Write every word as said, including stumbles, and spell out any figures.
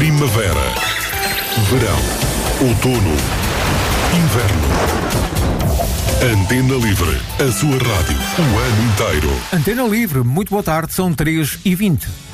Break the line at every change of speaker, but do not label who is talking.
Primavera, verão, outono, inverno. Antena Livre, a sua rádio, o ano inteiro.
Antena Livre, muito boa tarde, são três e vinte.